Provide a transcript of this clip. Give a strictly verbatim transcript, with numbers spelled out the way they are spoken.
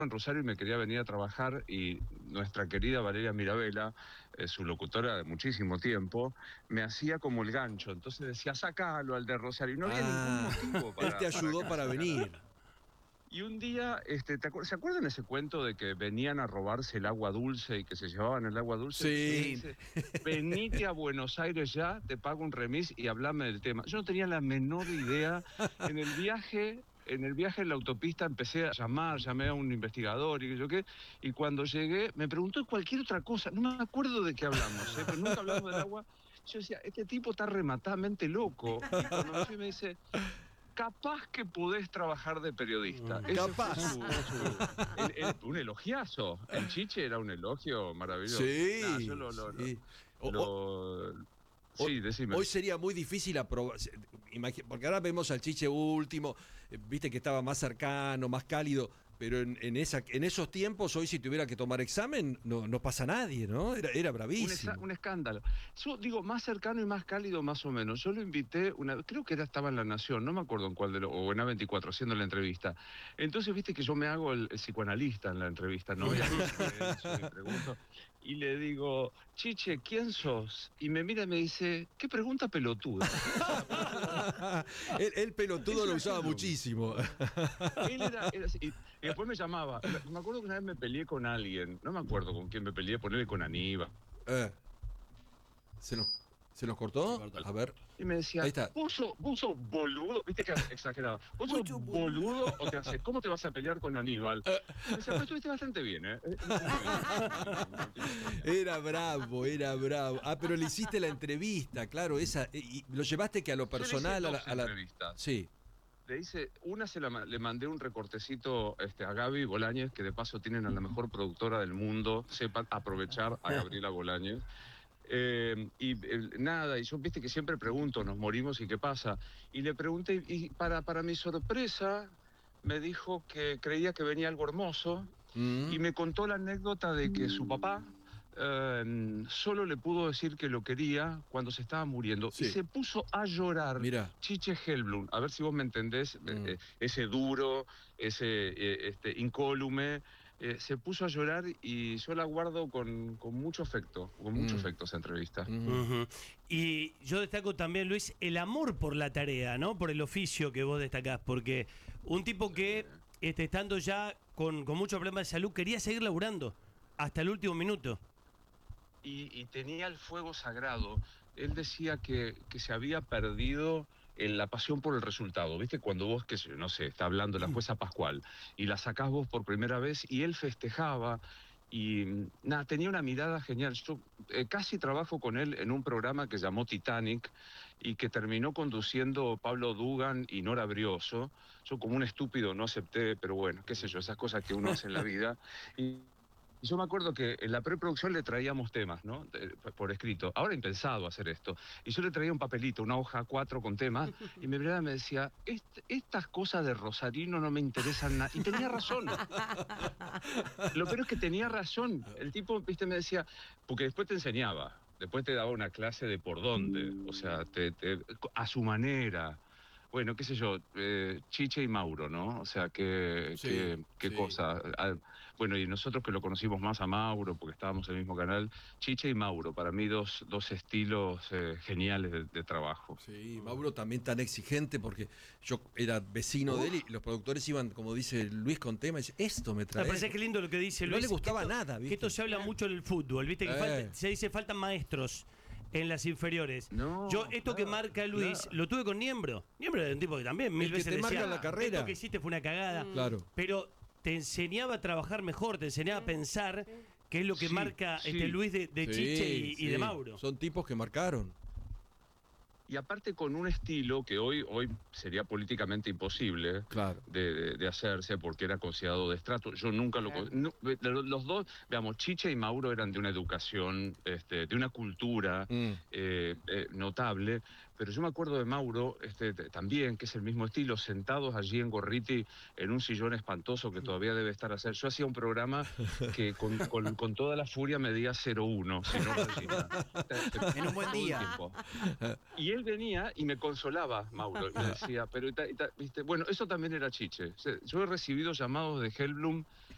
en Rosario y me quería venir a trabajar, y nuestra querida Valeria Mirabella, eh, su locutora de muchísimo tiempo, me hacía como el gancho. Entonces decía, sacalo al de Rosario. Y no había ningún Ah, motivo él para, te para ayudó para cancelar. venir. Y un día, este, ¿te acuer- ¿se acuerdan ese cuento de que venían a robarse el agua dulce y que se llevaban el agua dulce? Entonces me Sí. dice, venite a Buenos Aires ya, te pago un remis y hablame del tema. Yo no tenía la menor idea. En el viaje, en el viaje en la autopista empecé a llamar, llamé a un investigador y qué sé yo qué, y cuando llegué me preguntó cualquier otra cosa. No me acuerdo de qué hablamos, ¿eh? Pero nunca hablamos del agua. Yo decía, este tipo está rematadamente loco. Y cuando me fui me dice, capaz que podés trabajar de periodista. Ese fue Capaz. su, su el- el- un elogiazo. El chiche era un elogio maravilloso. Nah, yo Sí, lo, lo, lo, sí. O- o- lo- Hoy, sí, decime. hoy sería muy difícil aprobar, imagi- porque ahora vemos al Chiche último, eh, viste que estaba más cercano, más cálido, pero en, en, esa, en esos tiempos, hoy si tuviera que tomar examen, no, no pasa nadie, ¿no? Era, era Un, esa- bravísimo. un escándalo. Yo digo, más cercano y más cálido, más o menos. Yo lo invité, una, creo que era, estaba en La Nación, no me acuerdo en cuál de los, o en A veinticuatro, haciendo la entrevista. Entonces, viste que yo me hago el, el psicoanalista en la entrevista, ¿no? Y hablo sobre eso y pregunto. Y le digo, Chiche, ¿quién sos? Y me mira y me dice, ¿qué pregunta pelotuda? La pelotuda. el, el pelotudo Eso lo era usaba Hellblum. muchísimo. Él era, era así. Y, y después me llamaba. Me me acuerdo que una vez me peleé con alguien, no me acuerdo con quién me peleé, ponerle con Aníbal. Eh, ¿se, nos, ¿Se nos cortó? A ver, Y me ahí decía, está. vos sos, vos sos boludo, viste que exagerado, vos sos boludo o te haces, ¿cómo te vas a pelear con Aníbal? Me decía, pero estuviste bastante bien, ¿eh? Eh, Muy bien, un tipo genial. Era bravo, era bravo. Ah, pero le hiciste la entrevista, claro, esa. Y y lo llevaste que a lo Yo le hice personal, a la, dos a la- entrevistas. Sí. Le hice, una se la, ma- le mandé un recortecito este, a Gaby Bolañez, que de paso tienen a la mejor productora del mundo, sepan aprovechar a Gabriela Bolañez. Eh, y eh, nada, y yo viste que siempre pregunto, nos morimos y qué pasa. Y le pregunté, y para, para mi sorpresa, me dijo que creía que venía algo hermoso, Mm, y me contó la anécdota de que su papá eh, solo le pudo decir que lo quería cuando se estaba muriendo, y sí, se puso a llorar. mira. Chiche Hellblum, a ver si vos me entendés, eh, Mm, eh, ese duro, ese eh, este, incólume, eh, se puso a llorar, y yo la guardo con, con mucho afecto, con mucho mm, afecto esa entrevista. mm. Ujú. Y yo destaco también, Luis, el amor por la tarea, ¿no? Por el oficio que vos destacás, porque un tipo que, este, estando ya con, con muchos problemas de salud, quería seguir laburando hasta el último minuto. Y, y tenía el fuego sagrado. Él decía que, que se había perdido en la pasión por el resultado. ¿Viste? Cuando vos, que no sé, está hablando la jueza Pascual y la sacás vos por primera vez y él festejaba. Y nada, tenía una mirada genial. Yo eh, casi trabajo con él en un programa que llamó Titanic y que terminó conduciendo Pablo Dugan y Nora Brioso. Yo como un estúpido no acepté, pero bueno, qué sé yo, esas cosas que uno hace en la vida. Y y yo me acuerdo que en la preproducción le traíamos temas, ¿no? De- por escrito. Ahora impensado hacer esto. Y yo le traía un papelito, una hoja A cuatro con temas, y me miraba y me decía, "Est- estas cosas de Rosarino no me interesan nada". Y tenía razón. Lo peor es que tenía razón. El tipo, viste, me decía, porque después te enseñaba, después te daba una clase de por dónde, o sea, te- te- a su manera. Bueno, qué sé yo, eh, Chiche y Mauro, ¿no? O sea, qué, Sí, qué, qué sí. cosa. Ah, bueno, y nosotros que lo conocimos más a Mauro, porque estábamos en el mismo canal, Chiche y Mauro, para mí dos, dos estilos eh, geniales de, de trabajo. Sí, Mauro también tan exigente porque yo era vecino de él y los productores iban, como dice Luis, con tema y dice, esto me Me trae. parece que lindo lo que dice No Luis. le gustaba que esto, nada, ¿viste? Que esto se habla mucho en el fútbol, ¿viste? Que Eh. falta- se dice faltan maestros en las inferiores. No, Yo, esto que claro, marca Luis, claro. lo tuve con Niembro. Niembro era un tipo que también mil El que veces te decía, marca la carrera. esto que hiciste fue una cagada. Claro. Pero te enseñaba a trabajar mejor, te enseñaba a pensar, que es lo que Sí, marca sí. este Luis de, de Sí, Chiche y, y sí. de Mauro. Son tipos que marcaron. Y aparte con un estilo que hoy, hoy sería políticamente imposible Claro. de, de- de hacerse porque era considerado de estrato. Yo nunca lo... Claro. no, los dos, veamos, Chiche y Mauro eran de una educación, este, de una cultura Mm. eh, eh, notable, pero yo me acuerdo de Mauro este, t- también, que es el mismo estilo, sentados allí en Gorriti en un sillón espantoso que todavía debe estar a hacer. Yo hacía un programa que con, con- con toda la furia medía cero uno, si no gallina. En un buen Todo el día. tiempo. Y él venía y me consolaba, Mauro, y me decía, pero, y ta- y ta- ¿viste? Bueno, eso también era Chiche. O sea, yo he recibido llamados de Hellblum